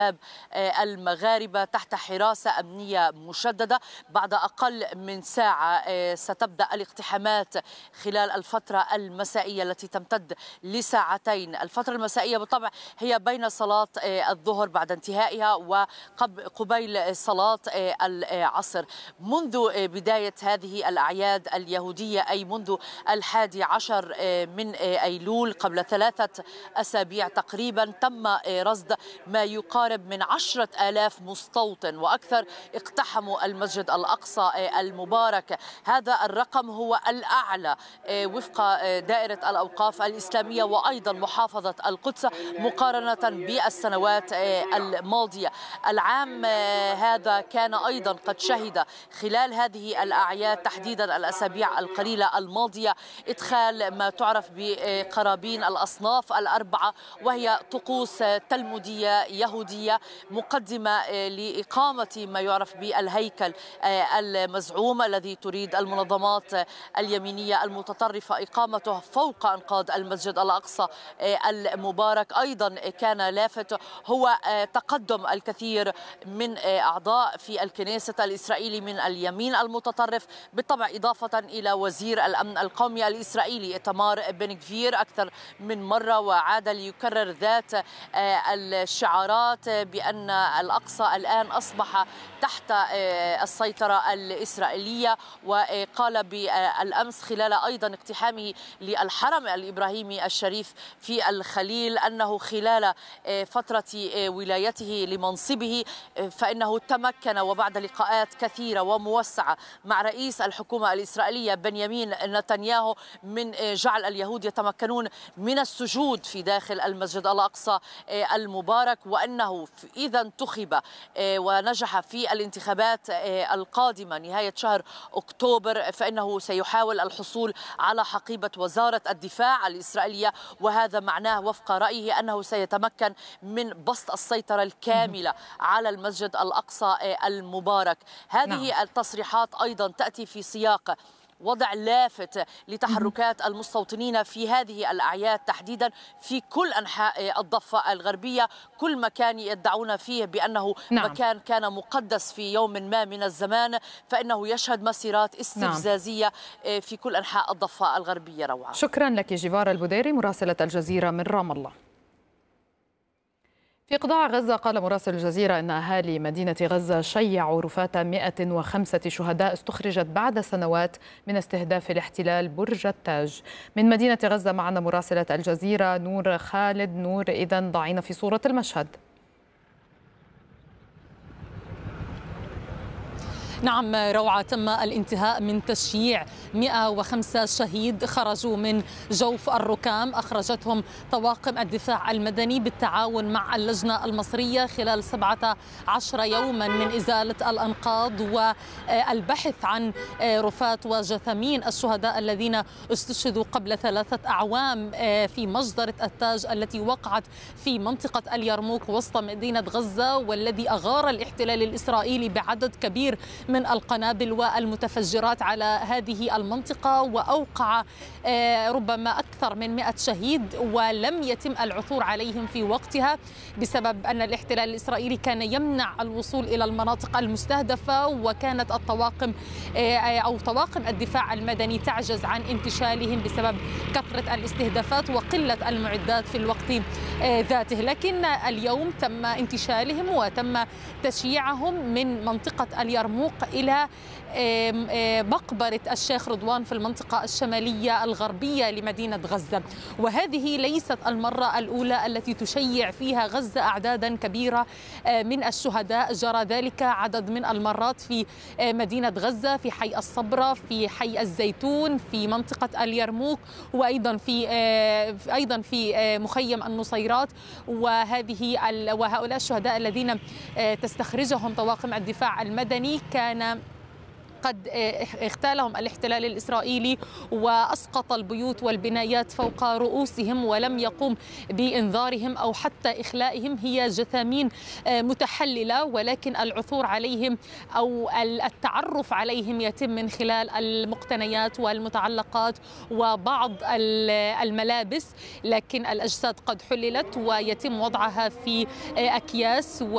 المغاربة تحت حراسة أمنية مشددة. بعد أقل من ساعة ستبدأ الاقتحامات خلال الفترة المسائية التي تمتد لساعتين. الفترة المسائية بالطبع هي بين صلاة الظهر بعد انتهائها وقبيل صلاة العصر. منذ بداية هذه الأعياد اليهودية أي منذ 11 من أيلول قبل 3 أسابيع تقريبا تم رصد ما يقارب من 10,000 مستوطن وأكثر اقتحموا المسجد الأقصى المبارك. هذا الرقم هو الأعلى وفق دائرة الأوقاف الإسلامية وأيضا محافظة القدس مقارنة بالسنوات الماضية. العام هذا كان أيضا قد شهد خلال هذه الأعياد تحديدا الأسابيع القليلة الماضية إدخال ما تعرف بقرابين الأصناف الأربعة، وهي طقوس تلمودية يهودية مقدمة لإقامة ما يعرف بالهيكل المزعوم الذي تريد المنظمات اليمينية المتطرفة إقامته فوق أنقاض المسجد الأقصى المبارك. أيضا كان لافت هو تقدم الكثير من أعضاء في الكنيسة الإسرائيلي من اليمين المتطرف، بالطبع إضافة إلى وزير الأمن القومي الإسرائيلي إيتمار بن غفير أكثر من مرة، وعاد ليكرر ذات الشعارات بأن الأقصى الآن أصبح تحت السيطرة الإسرائيلية. وقال بالأمس خلال أيضا اقتحامه للحرم الإبراهيمي الشريف في الخليل أنه خلال فترة ولايته لمنصبه فإنه تمكن وبعد لقاءات كثيرة وموسعة مع رئيس الحكومة الإسرائيلية بنيامين نتنياهو من جعل اليهود يتمكنون من السجود في داخل المسجد الأقصى المبارك، وأنه إذا انتخب ونجح في الانتخابات القادمة نهاية شهر أكتوبر فإنه سيحاول الحصول على حقيبة وزارة الدفاع الإسرائيلية، وهذا معناه وفق رأيه أنه سيتمكن من بسط السيطرة الكاملة على المسجد الأقصى المبارك. هذه التصريحات أيضا تأتي في سياق وضع لافت لتحركات المستوطنين في هذه الأعياد تحديدا في كل أنحاء الضفة الغربية، كل مكان يدعون فيه بأنه مكان كان مقدس في يوم ما من الزمان فإنه يشهد مسيرات استفزازية في كل أنحاء الضفة الغربية. روعة، شكرا لك جيفار البديري مراسلة الجزيرة من رام الله. في قطاع غزة قال مراسل الجزيرة أن أهالي مدينة غزة شيعوا رفات 105 شهداء استخرجت بعد سنوات من استهداف الاحتلال برج التاج. من مدينة غزة معنا مراسلة الجزيرة نور خالد. نور، إذن ضعينا في صورة المشهد. نعم روعة، تم الانتهاء من تشييع 105 شهيد خرجوا من جوف الركام، أخرجتهم طواقم الدفاع المدني بالتعاون مع اللجنة المصرية خلال 17 يوما من إزالة الأنقاض والبحث عن رفات وجثامين الشهداء الذين استشهدوا قبل 3 أعوام في مجزرة التاج التي وقعت في منطقة اليرموك وسط مدينة غزة، والذي أغار الاحتلال الإسرائيلي بعدد كبير من القنابل والمتفجرات على هذه المنطقة وأوقع ربما أكثر من 100 شهيد، ولم يتم العثور عليهم في وقتها بسبب أن الاحتلال الإسرائيلي كان يمنع الوصول إلى المناطق المستهدفة، وكانت الطواقم أو طواقم الدفاع المدني تعجز عن انتشالهم بسبب كثرة الاستهدافات وقلة المعدات في الوقت ذاته. لكن اليوم تم انتشالهم وتم تشييعهم من منطقة اليرموك إلى مقبرة الشيخ رضوان في المنطقة الشمالية الغربية لمدينة غزة. وهذه ليست المرة الأولى التي تشيع فيها غزة أعدادا كبيرة من الشهداء، جرى ذلك عدد من المرات في مدينة غزة، في حي الصبرة، في حي الزيتون، في منطقة اليرموك، وأيضا في مخيم النصيرات. وهؤلاء الشهداء الذين تستخرجهم طواقم الدفاع المدني كان قد اغتالهم الاحتلال الإسرائيلي وأسقط البيوت والبنايات فوق رؤوسهم ولم يقوم بإنذارهم أو حتى إخلائهم. هي جثامين متحللة، ولكن العثور عليهم أو التعرف عليهم يتم من خلال المقتنيات والمتعلقات وبعض الملابس، لكن الأجساد قد حللت ويتم وضعها في أكياس.